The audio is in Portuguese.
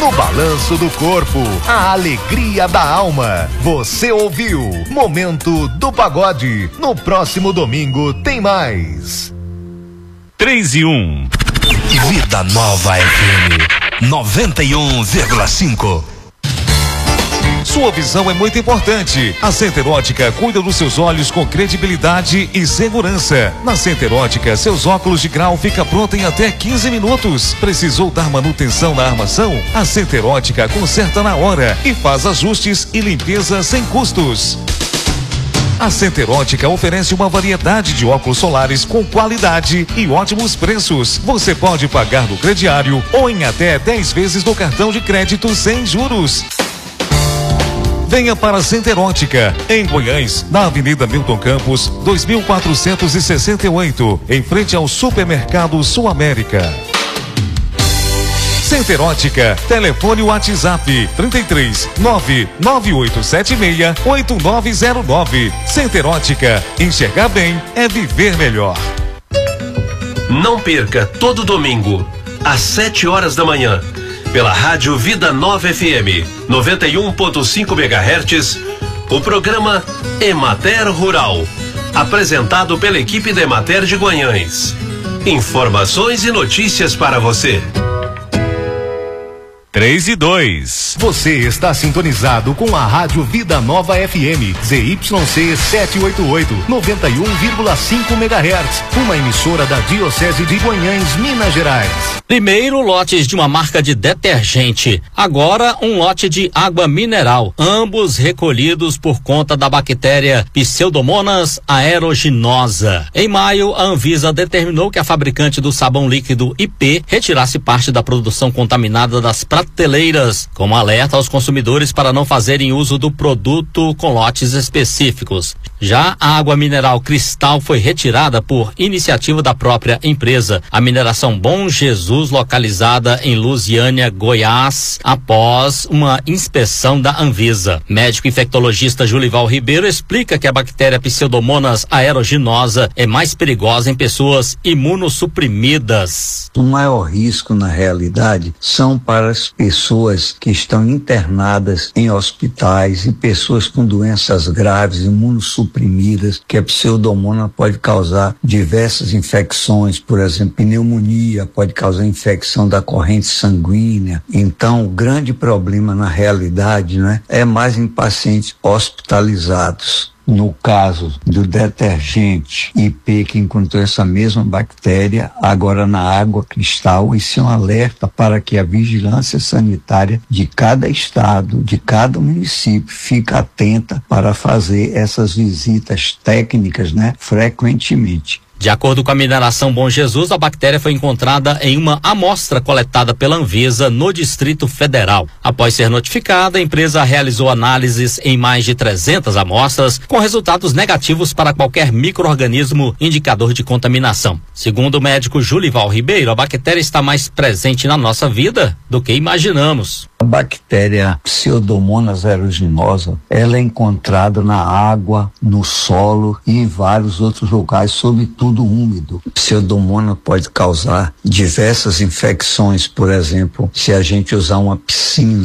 no balanço do corpo, a alegria da alma. Você ouviu Momento do Pagode. No próximo domingo tem mais. 3 e 1. Vida Nova FM 91,5. Sua visão é muito importante. A Center Ótica cuida dos seus olhos com credibilidade e segurança. Na Center Ótica, seus óculos de grau fica pronto em até 15 minutos. Precisou dar manutenção na armação? A Center Ótica conserta na hora e faz ajustes e limpeza sem custos. A Center Ótica oferece uma variedade de óculos solares com qualidade e ótimos preços. Você pode pagar no crediário ou em até 10 vezes no cartão de crédito sem juros. Venha para a Center Ótica, em Goiás, na Avenida Milton Campos, 2468, em frente ao Supermercado Sul América. Center Ótica, telefone WhatsApp 33 99876 8909. Center Ótica, enxergar bem é viver melhor. Não perca todo domingo, às 7 horas da manhã, pela Rádio Vida Nova FM 91.5 MHz, o programa Emater Rural, apresentado pela equipe da Emater de Guanhães. Informações e notícias para você. 3 e 2. Você está sintonizado com a Rádio Vida Nova FM, ZYC 788, 91,5 MHz, uma emissora da Diocese de Guanhães, Minas Gerais. Primeiro, lotes de uma marca de detergente. Agora, um lote de água mineral, ambos recolhidos por conta da bactéria Pseudomonas aeruginosa. Em maio, a Anvisa determinou que a fabricante do sabão líquido IP retirasse parte da produção contaminada das prateleiras, como alerta aos consumidores para não fazerem uso do produto com lotes específicos. Já a água mineral Cristal foi retirada por iniciativa da própria empresa, a mineração Bom Jesus, localizada em Lusiânia, Goiás, após uma inspeção da Anvisa. Médico infectologista Julival Ribeiro explica que a bactéria Pseudomonas aeruginosa é mais perigosa em pessoas imunossuprimidas. O maior risco, na realidade, são para as pessoas que estão internadas em hospitais e pessoas com doenças graves, imunossuprimidas, que a Pseudomonas pode causar diversas infecções, por exemplo, pneumonia, pode causar infecção da corrente sanguínea. Então, o grande problema, na realidade, é mais em pacientes hospitalizados. No caso do detergente IP, que encontrou essa mesma bactéria, agora na água Cristal, isso é um alerta para que a vigilância sanitária de cada estado, de cada município, fique atenta para fazer essas visitas técnicas, frequentemente. De acordo com a mineração Bom Jesus, a bactéria foi encontrada em uma amostra coletada pela Anvisa no Distrito Federal. Após ser notificada, a empresa realizou análises em mais de 300 amostras, com resultados negativos para qualquer micro-organismo indicador de contaminação. Segundo o médico Julival Ribeiro, a bactéria está mais presente na nossa vida do que imaginamos. A bactéria Pseudomonas aeruginosa, ela é encontrada na água, no solo e em vários outros locais, sobretudo úmido. Pseudomonas pode causar diversas infecções, por exemplo, se a gente usar uma piscina